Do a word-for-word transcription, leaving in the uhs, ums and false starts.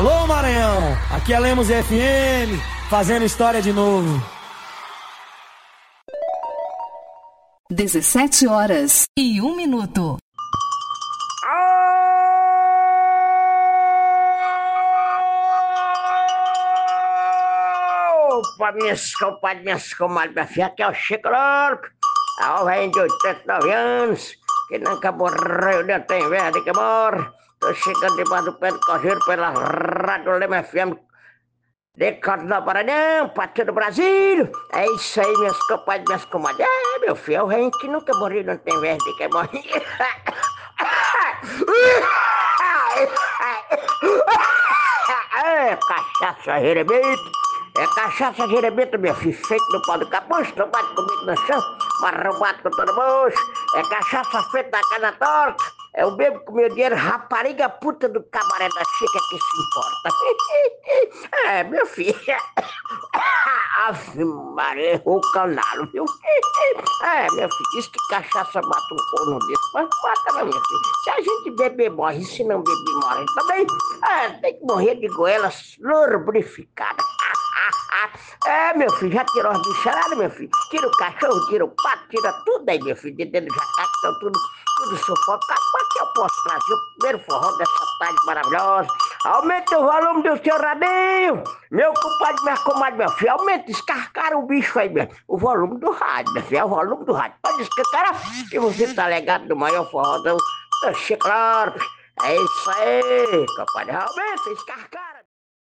Alô, Maranhão, aqui é Lemos F M, fazendo história de novo. dezessete horas e um minuto. Opa, minhas compadres, minhas comadres, minha filha, aqui é o Chico Louco. A velho de oitenta e nove anos, que nunca morreu, nem tem inveja de que morre. Tô chegando debaixo do pé do correio pela Rádio Lema F M, de Corte do Maranhão, pra todo o Brasil. É isso aí, minhas compadres, minhas comadres. É, meu filho, é o rei que nunca morreu, não tem inveja de que morre. É cachaça gerebito, é cachaça gerebito, meu filho, feito no pau do capucho, não bate comigo no chão, mas roubado com todo moço, é cachaça feita na cana torta, é o bebo com meu dinheiro, rapariga puta do cabaré da chica que se importa. É, meu filho, Ave Maria, o canalo, viu? É, meu filho, diz que cachaça mata um corno desse, mas mata não, meu filho. Se a gente beber, morre, se não beber, morre também. É, tem que morrer de goelas lubrificadas. É, meu filho, já tirou as bicharadas, meu filho? Tira o cachorro, tira o pato, tira tudo aí, meu filho, de dentro do jacaque, estão tudo, tudo sufocado. Mas que eu posso trazer o primeiro forró dessa tarde maravilhosa. Aumenta o volume do seu radinho, meu compadre, minha comadre, meu filho, aumenta, escarcara o bicho aí, meu. O volume do rádio, meu filho, é o volume do rádio. Pode escancarar, que você tá ligado no maior forró do Chico Louco. É isso aí, compadre, aumenta, escarcara.